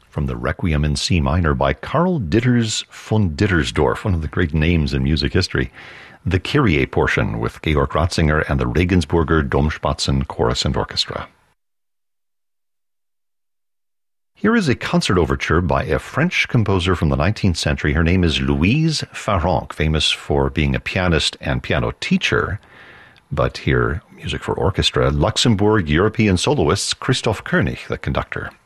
from the Requiem in C minor by Karl Ditters von Dittersdorf, one of the great names in music history. The Kyrie portion with Georg Ratzinger and the Regensburger Domspatzen Chorus and Orchestra. Here is a concert overture by a French composer from the 19th century. Her name is Louise Farrenc, famous for being a pianist and piano teacher. But here, music for orchestra, Luxembourg European soloists, Christoph Koenig, the conductor.